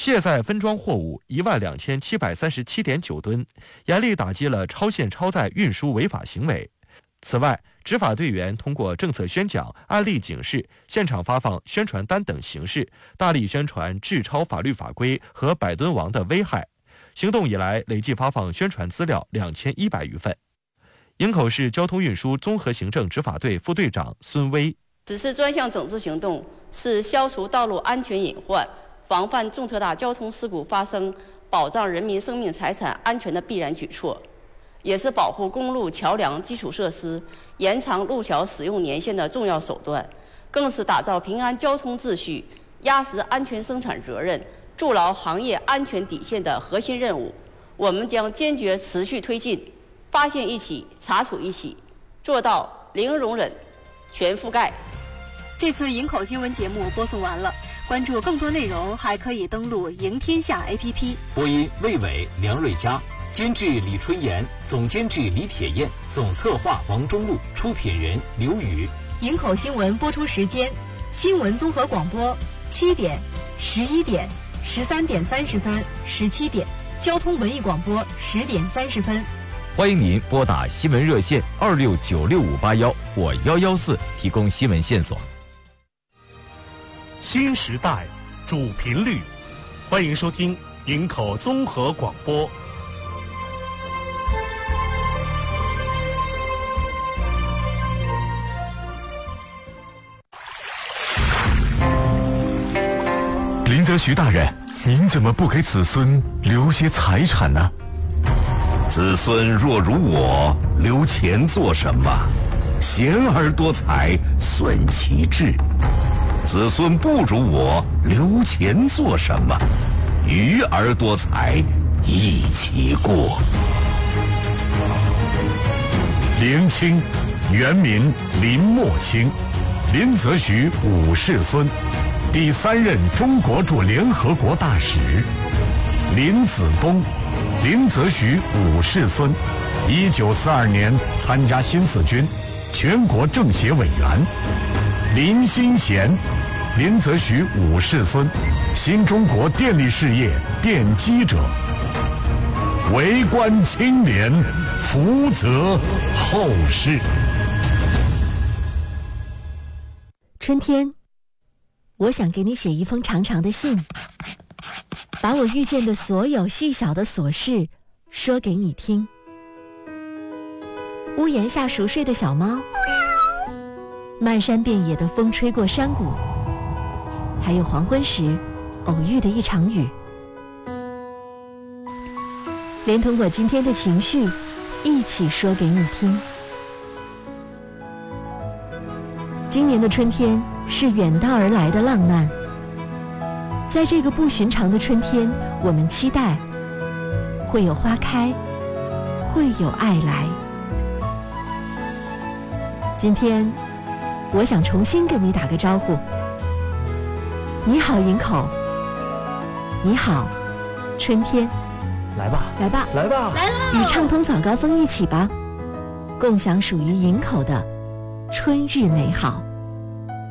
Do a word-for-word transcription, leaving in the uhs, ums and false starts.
卸载分装货物一万两千七百三十七点九吨，严厉打击了超限超载运输违法行为。此外，执法队员通过政策宣讲、案例警示、现场发放宣传单等形式，大力宣传治超法律法规和百吨王的危害。行动以来，累计发放宣传资料两千一百余份。营口市交通运输综合行政执法队副队长孙威： 此次专项整治行动是消除道路安全隐患、防范重特大交通事故发生、保障人民生命财产安全的必然举措，也是保护公路、桥梁基础设施、延长路桥使用年限的重要手段，更是打造平安交通秩序、压实安全生产责任、筑牢行业安全底线的核心任务。我们将坚决持续推进，发现一起，查处一起，做到零容忍、全覆盖。 这次营口新闻节目播送完了，关注更多内容还可以登录赢天下 A P P。 播音魏伟、梁瑞佳，监制李春妍，总监制李铁燕，总策划王中路，出品人刘宇。 营口新闻播出时间：新闻综合广播七点、十一点、十三点三十分、十七点；交通文艺广播十点三十分。 欢迎您拨打新闻热线二六九六五八幺或幺幺四提供新闻线索。 新时代主频率，欢迎收听营口综合广播。 林则徐大人，您怎么不给子孙留些财产呢？ 子孙若如我，留钱做什么？贤而多财，损其志。子孙不如我，留钱做什么？愚而多财，益其过。 林清，原名林默清，林则徐五世孙，第三任中国驻联合国大使。林子东，林则徐五世孙，一九四二年参加新四军，全国政协委员。林新贤，林则徐五世孙，新中国电力事业奠基者。为官清廉，福泽后世。 春天，我想给你写一封长长的信，把我遇见的所有细小的琐事说给你听。屋檐下熟睡的小猫，漫山遍野的风吹过山谷，还有黄昏时偶遇的一场雨，连同我今天的情绪一起说给你听。今年的春天是远道而来的浪漫，在这个不寻常的春天，我们期待会有花开，会有爱来。今天我想重新跟你打个招呼，你好营口，你好春天， 来吧来吧来吧来了，与畅通早高峰一起吧，共享属于营口的春日美好。